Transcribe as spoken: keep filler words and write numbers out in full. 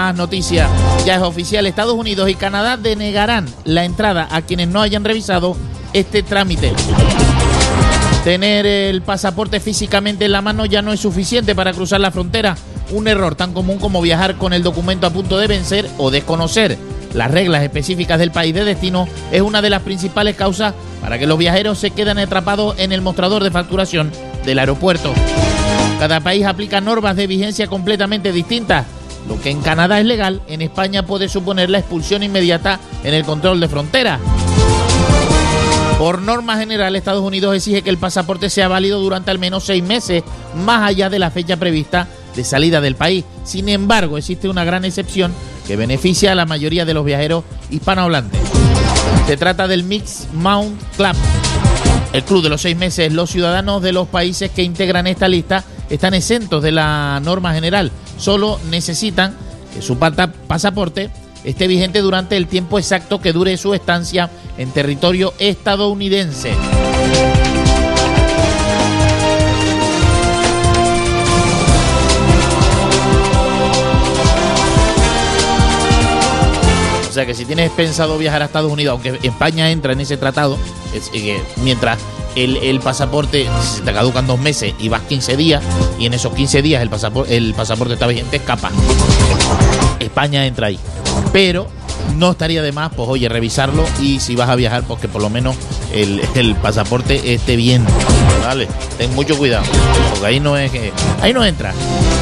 Más noticias. Ya es oficial, Estados Unidos y Canadá denegarán la entrada a quienes no hayan revisado este trámite. Tener el pasaporte físicamente en la mano ya no es suficiente para cruzar la frontera. Un error tan común como viajar con el documento a punto de vencer o desconocer las reglas específicas del país de destino es una de las principales causas para que los viajeros se queden atrapados en el mostrador de facturación del aeropuerto. Cada país aplica normas de vigencia completamente distintas. Lo que en Canadá es legal, en España puede suponer la expulsión inmediata en el control de frontera. Por norma general, Estados Unidos exige que el pasaporte sea válido durante al menos seis meses, más allá de la fecha prevista de salida del país. Sin embargo, existe una gran excepción que beneficia a la mayoría de los viajeros hispanohablantes. Se trata del Mixed Mount Club, el club de los seis meses. Los ciudadanos de los países que integran esta lista están exentos de la norma general. Solo necesitan que su pasaporte esté vigente durante el tiempo exacto que dure su estancia en territorio estadounidense. O sea que si tienes pensado viajar a Estados Unidos, aunque España entra en ese tratado, es que mientras el, el pasaporte se te caducan dos meses y vas quince días, y en esos quince días el pasaporte, el pasaporte está vigente, escapa. España entra ahí. Pero no estaría de más, pues oye, revisarlo, y si vas a viajar, pues que por lo menos el, el pasaporte esté bien, ¿vale? Ten mucho cuidado, porque ahí no es que ahí no entra.